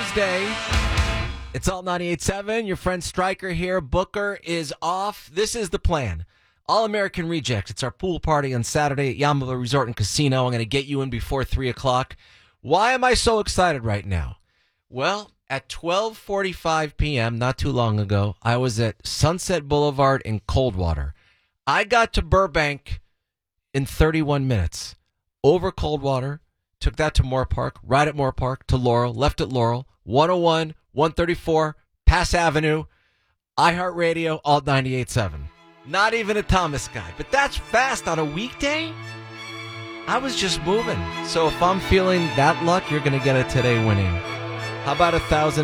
Thursday. It's Alt 98.7. Your friend Stryker here. Booker is off. This is the plan. All-American Rejects. It's our pool party on Saturday at Yamava Resort and Casino. I'm going to get you in before 3 o'clock. Why am I so excited right now? Well, at 12:45 p.m., not too long ago, I was at Sunset Boulevard in Coldwater. I got to Burbank in 31 minutes. Over Coldwater, took that to Moore Park, right at Moore Park, to Laurel, left at Laurel, 101, 134, Pass Avenue, iHeartRadio, Alt 98.7. Not even a Thomas guy, but that's fast on a weekday? I was just moving. So if I'm feeling that luck, you're going to get it today winning. How about 1,000?